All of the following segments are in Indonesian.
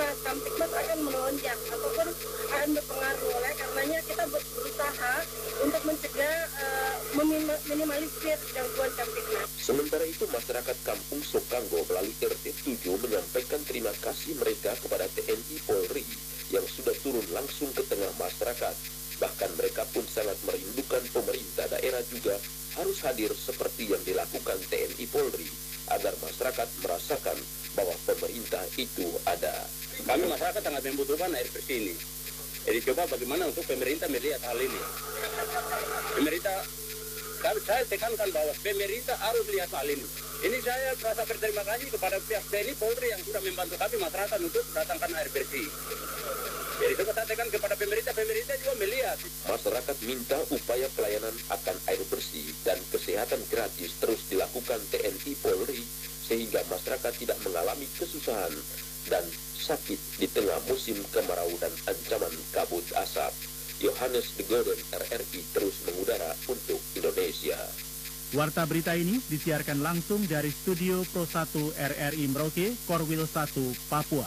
Kamtipmas. Kamtipmas akan melonjak ataupun akan berpengaruh. Oleh karenanya kita berusaha untuk mencegah minimalisir gangguan Kamtipmas. Sementara itu masyarakat kampung Sokanggo melalui RT 7 menyampaikan terima kasih mereka kepada TNI Polri yang sudah turun langsung ke tengah masyarakat. Bahkan mereka pun sangat merindukan pemerintah daerah juga harus hadir seperti yang dilakukan TNI Polri agar masyarakat merasakan bahwa pemerintah itu ada. Kami masyarakat sangat membutuhkan air bersih ini. Jadi coba bagaimana untuk pemerintah melihat hal ini. Pemerintah, saya tekankan bahwa pemerintah harus lihat hal ini. Ini saya merasa berterima kasih kepada pihak TNI Polri yang sudah membantu kami masyarakat untuk datangkan air bersih. Jadi coba saya tekan kepada pemerintah juga melihat. Masyarakat minta upaya pelayanan akan air bersih dan kesehatan gratis terus dilakukan TNI Polri sehingga masyarakat tidak mengalami kesusahan dan sakit di tengah musim kemarau dan ancaman kabut asap. Yohanes de Golden, RRI terus mengudara untuk Indonesia. Warta berita ini disiarkan langsung dari studio Pro 1 RRI Merauke, Korwil 1, Papua.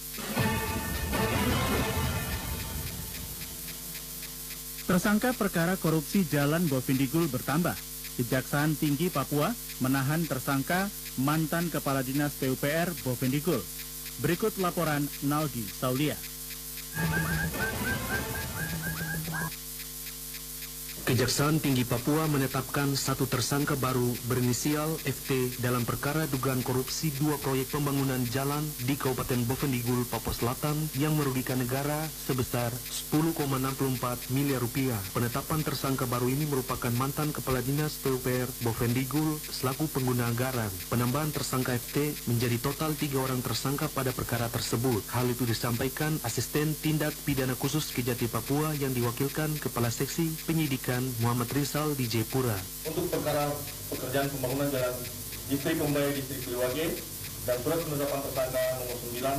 Tersangka perkara korupsi Jalan Bovendigul bertambah. Kejaksaan Tinggi Papua menahan tersangka mantan Kepala Dinas PUPR Bovendigul. Berikut laporan Naldi Saulia. Kejaksaan Tinggi Papua menetapkan satu tersangka baru berinisial FT dalam perkara dugaan korupsi 2 proyek pembangunan jalan di Kabupaten Bovendigul, Papua Selatan yang merugikan negara sebesar 10,64 miliar rupiah. Penetapan tersangka baru ini merupakan mantan Kepala Dinas PUPR Bovendigul selaku pengguna anggaran. Penambahan tersangka FT menjadi total 3 orang tersangka pada perkara tersebut. Hal itu disampaikan Asisten Tindak Pidana Khusus Kejati Papua yang diwakilkan Kepala Seksi Penyidikan Muhammad Rizal di Jayapura. Untuk perkara pekerjaan pembangunan jalan distrik Kembali distrik Piliwage dan surat penetapan tersangka nomor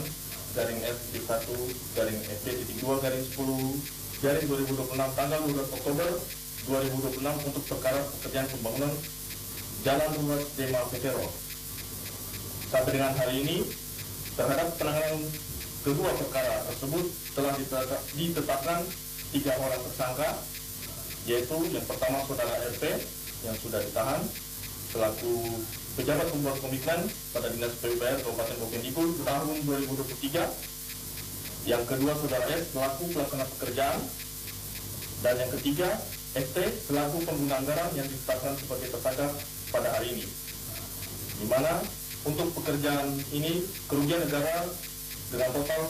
9/F1/FD.2/10/2026 tanggal 12 Oktober 2026 untuk perkara pekerjaan pembangunan jalan ruas Dema Petero. Sampai dengan hari ini terhadap penanganan kedua perkara tersebut telah ditetapkan 3 orang tersangka, yaitu yang pertama saudara RP yang sudah ditahan selaku pejabat pembuat komitmen pada Dinas PUPR Kabupaten Bovendigul tahun 2023. Yang kedua saudara S selaku pelaksana pekerjaan, dan yang ketiga FT selaku pengguna anggaran yang ditetapkan sebagai tersangka pada hari ini. Di mana untuk pekerjaan ini kerugian negara dengan total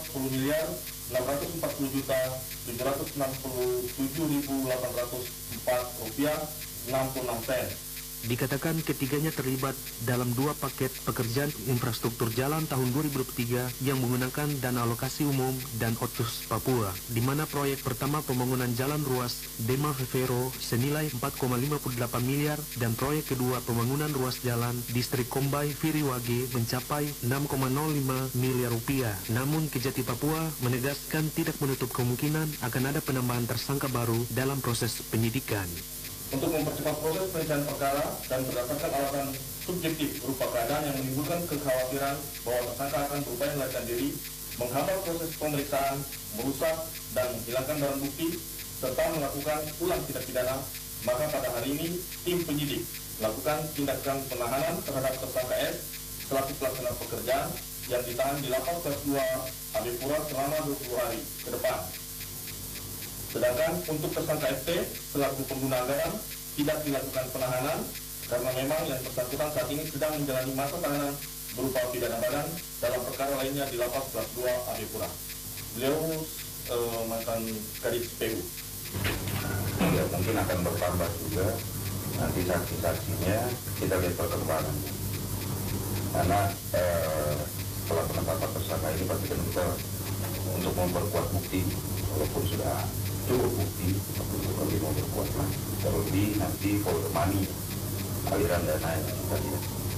10.640.767.804 rupiah 66 sen. Dikatakan ketiganya terlibat dalam 2 paket pekerjaan infrastruktur jalan tahun 2023 yang menggunakan dana alokasi umum dan OTUS Papua, di mana proyek pertama pembangunan jalan ruas Dema Vevero senilai 4,58 miliar dan proyek kedua pembangunan ruas jalan distrik Kombai Piliwage mencapai 6,05 miliar rupiah. Namun Kejati Papua menegaskan tidak menutup kemungkinan akan ada penambahan tersangka baru dalam proses penyidikan. Untuk mempercepat proses penyelesaian perkara dan berdasarkan alasan subjektif berupa keadaan yang menimbulkan kekhawatiran bahwa tersangka akan berupaya melarikan diri, menghambat proses pemeriksaan, merusak dan menghilangkan barang bukti, serta melakukan ulang tindak pidana, maka pada hari ini tim penyidik melakukan tindakan penahanan terhadap tersangka S selaku pelaksana pekerjaan yang ditahan di Lapas Kelas 2 Abipura selama 20 hari ke depan. Sedangkan untuk tersangka FT selaku pengguna anggaran tidak dilakukan penahanan karena memang yang bersangkutan saat ini sedang menjalani masa tahanan berupa pidana badan dalam perkara lainnya di Lapas Kelas 2 Abipura. Beliau mantan Kadis PU. Ya, mungkin akan bertambah juga nanti saksi-saksinya, kita lihat perkembangan. Karena setelah penetapan tersangka ini pasti kan kita untuk memperkuat bukti, walaupun sudah cukup bukti, tapi lebih memperkuat lagi. Terlebih nanti for the money, aliran dana yang kita lihat.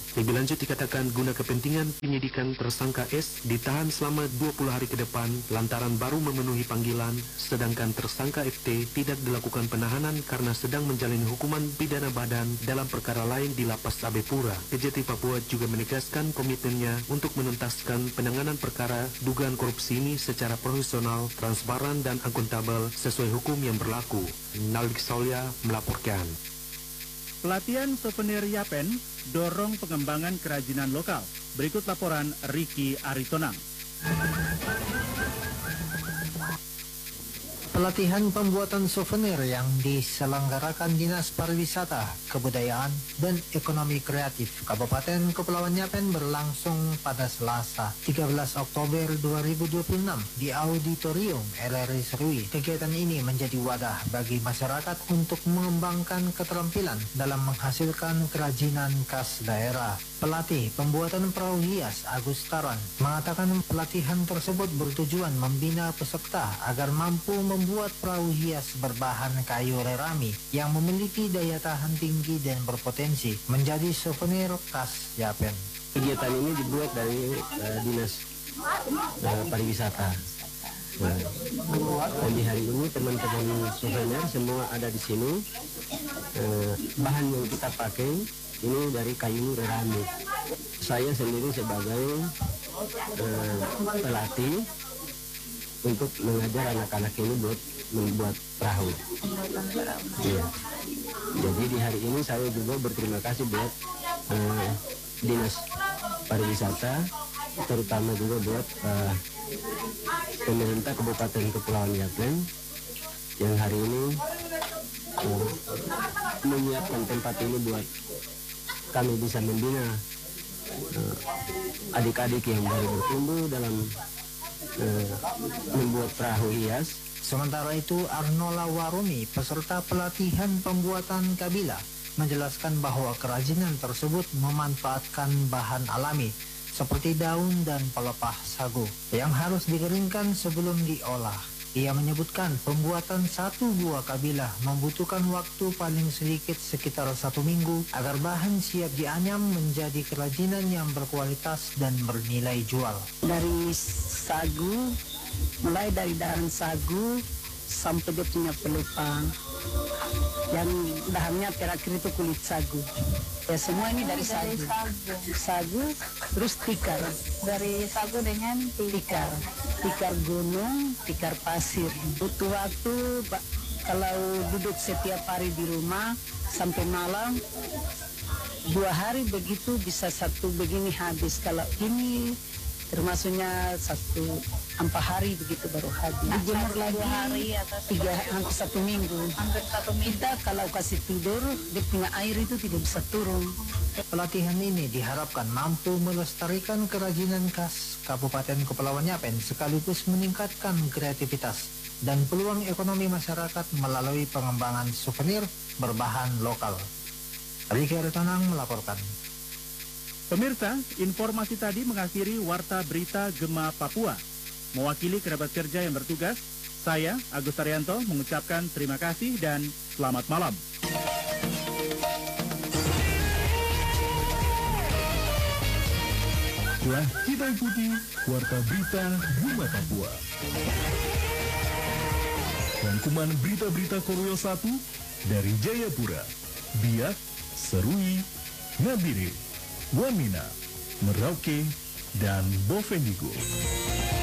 Lebih lanjut dikatakan guna kepentingan penyidikan tersangka S ditahan selama 20 hari ke depan lantaran baru memenuhi panggilan, sedangkan tersangka FT tidak dilakukan penahanan karena sedang menjalani hukuman pidana badan dalam perkara lain di Lapas Abepura. Kejati Papua juga menegaskan komitmennya untuk menuntaskan penanganan perkara dugaan korupsi ini secara profesional, transparan, dan akuntabel sesuai hukum yang berlaku. Naldik Solya melaporkan. Pelatihan souvenir Yapen dorong pengembangan kerajinan lokal. Berikut laporan Ricky Aritonang. Pelatihan pembuatan souvenir yang diselenggarakan Dinas Pariwisata, Kebudayaan, dan Ekonomi Kreatif Kabupaten Kepulauan Yapen berlangsung pada Selasa 13 Oktober 2026 di Auditorium RRI Serui. Kegiatan ini menjadi wadah bagi masyarakat untuk mengembangkan keterampilan dalam menghasilkan kerajinan khas daerah. Pelatih pembuatan perahu hias Agus Taran mengatakan pelatihan tersebut bertujuan membina peserta agar mampu membuat perahu hias berbahan kayu rerami yang memiliki daya tahan tinggi dan berpotensi menjadi souvenir khas Yapen. Kegiatan ini dibuat dari Dinas Pariwisata. Dan di hari ini teman-teman souvenir semua ada di sini. Bahan yang kita pakai ini dari kayu rerami. Saya sendiri sebagai pelatih untuk mengajar anak-anak ini buat membuat perahu. Ya. Jadi di hari ini saya juga berterima kasih buat Dinas Pariwisata, terutama juga buat pemerintah Kabupaten Kepulauan Yapen yang hari ini menyiapkan tempat ini buat kami bisa membina adik-adik yang baru bertumbuh dalam membuat perahu hias. Sementara itu, Arnola Warumi, peserta pelatihan pembuatan kabila, menjelaskan bahwa kerajinan tersebut memanfaatkan bahan alami seperti daun dan pelepah sagu yang harus dikeringkan sebelum diolah. Ia menyebutkan pembuatan satu buah kabilah membutuhkan waktu paling sedikit sekitar 1 minggu agar bahan siap dianyam menjadi kerajinan yang berkualitas dan bernilai jual. Dari sagu, mulai dari dahan sagu sampai dia punya pelepah. Yang dahannya terakhir itu kulit sagu. Ya semua ini dari sagu. Sagu, terus tikar. Dari sagu dengan tikar. Tikar gunung, tikar pasir. Butuh waktu kalau duduk setiap hari di rumah sampai malam 2 hari begitu bisa satu begini habis. Kalau ini termasuknya 4 hari begitu baru habis. Dijemur lagi 2 hari atau 3 hampir 1 minggu. Hampir 1 minggu. Kita kalau kasih tidur dia punya air itu tidak bisa turun. Pelatihan ini diharapkan mampu melestarikan kerajinan khas Kabupaten Kepulauan Yapen sekaligus meningkatkan kreativitas dan peluang ekonomi masyarakat melalui pengembangan souvenir berbahan lokal. Ricky Aritonang melaporkan. Pemirsa, informasi tadi mengakhiri Warta Berita Gema Papua. Mewakili kerabat kerja yang bertugas, saya Agus Arianto mengucapkan terima kasih dan selamat malam. Telah kita ikuti Warta Berita Gema Papua. Rangkuman berita-berita Korwil 1 dari Jayapura, Biak, Serui, Nabire, Wamena, Merauke, dan Bovendigul.